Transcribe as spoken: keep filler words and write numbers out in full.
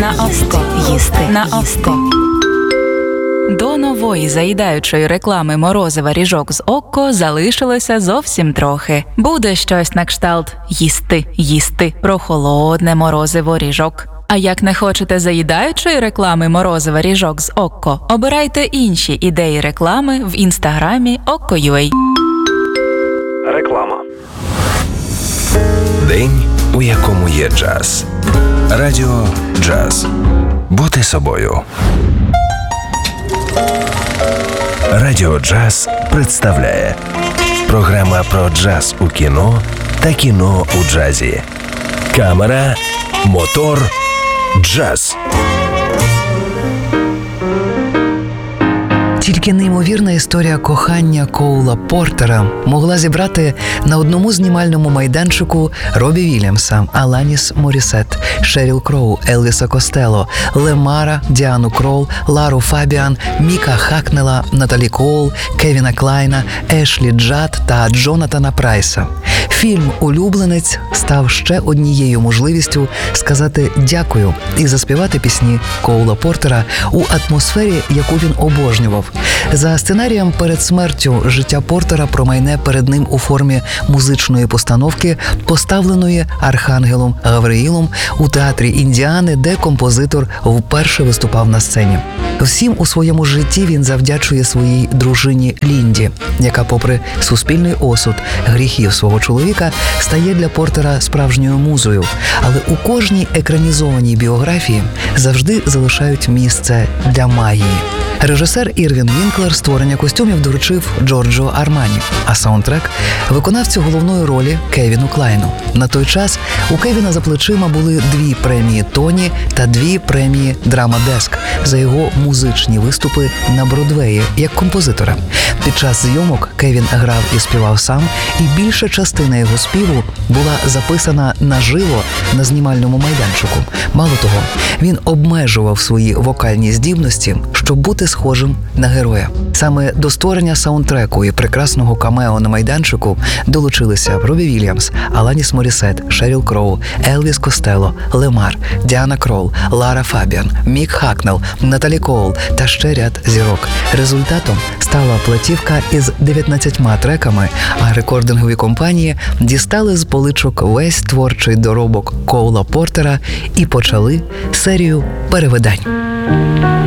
На око. Їсти. На око. До нової заїдаючої реклами морозива ріжок з Окко залишилося зовсім трохи. Буде щось на кшталт «їсти, їсти» про холодне морозиво ріжок. А як не хочете заїдаючої реклами морозива ріжок з Окко, обирайте інші ідеї реклами в інстаграмі Okko.ua. Реклама. День, у якому є джаз. Радіо «Джаз». Бути собою. Радіо «Джаз» представляє програма про джаз у кіно та кіно у джазі. Камера, мотор, джаз. Тільки неймовірна історія кохання Коула Портера могла зібрати на одному знімальному майданчику Робі Вільямса, Аланіс Морісет, Шеріл Кроу, Елвіса Костелло, Лемара, Діану Кролл, Лару Фабіан, Міка Хакнела, Наталі Коул, Кевіна Клайна, Ешлі Джад та Джонатана Прайса. Фільм «Улюбленець» став ще однією можливістю сказати «дякую» і заспівати пісні Коула Портера у атмосфері, яку він обожнював. За сценарієм перед смертю життя Портера промайне перед ним у формі музичної постановки, поставленої Архангелом Гавриїлом у театрі Індіани, де композитор вперше виступав на сцені. Всім у своєму житті він завдячує своїй дружині Лінді, яка, попри суспільний осуд гріхів свого чоловіка, стає для Портера справжньою музою. Але у кожній екранізованій біографії завжди залишають місце для магії. Режисер Ірвін Вінклер створення костюмів доручив Джорджо Армані, а саундтрек – виконавцю головної ролі Кевіну Клайну. На той час у Кевіна за плечима були дві премії Тоні та дві премії Драма Деск за його музичні виступи на Бродвеї як композитора. Під час зйомок Кевін грав і співав сам, і більша частина його співу була записана наживо на знімальному майданчику. Мало того, він обмежував свої вокальні здібності, щоб бути схожим на героя. Саме до створення саундтреку і прекрасного камео на майданчику долучилися Робі Вільямс, Аланіс Морісет, Шеріл Кроу, Елвіс Костелло, Лемар, Діана Кролл, Лара Фабіан, Мік Хакнел, Наталі Коул та ще ряд зірок. Результатом стала платівка із дев'ятнадцятьма треками, а рекордингові компанії дістали з поличок весь творчий доробок Коула Портера і почали серію перевидань.